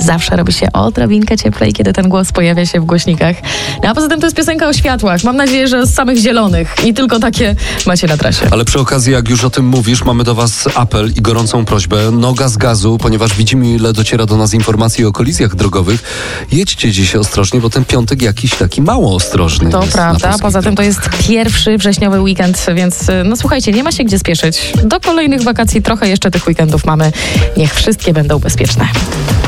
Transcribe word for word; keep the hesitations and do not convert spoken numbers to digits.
zawsze robi się odrobinkę cieplej, kiedy ten głos pojawia się w głośnikach. No a poza tym to jest piosenka o światłach. Mam nadzieję, że z samych zielonych i tylko takie macie na trasie. Ale przy okazji, jak już o tym mówisz, mamy do was apel i gorącą prośbę. Noga z gazu, ponieważ widzimy, ile dociera do nas informacji o kolizjach drogowych. Jedźcie dziś ostrożnie, bo ten piątek jakiś taki mało ostrożny To jest. prawda, poza tym to jest pierwszy wrześniowy weekend, więc no słuchajcie, nie ma się gdzie spieszyć. Do kolejnych wakacji trochę jeszcze tych weekendów mamy. Niech wszystkie będą bezpieczne.